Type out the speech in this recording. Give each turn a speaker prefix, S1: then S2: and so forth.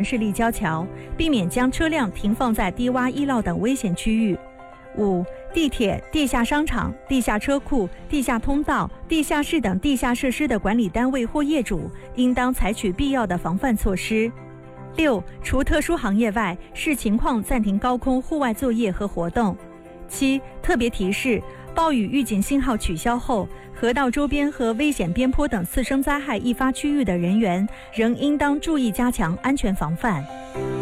S1: 市立交桥，避免将车辆停放在低洼医涝等危险区域。5、地铁、地下商场、地下车库、地下通道、地下室等地下设施的管理单位或业主，应当采取必要的防范措施。6、除特殊行业外，视情况暂停高空户外作业和活动。7、特别提示：暴雨预警信号取消后，河道周边和危险边坡等次生灾害易发区域的人员，仍应当注意加强安全防范。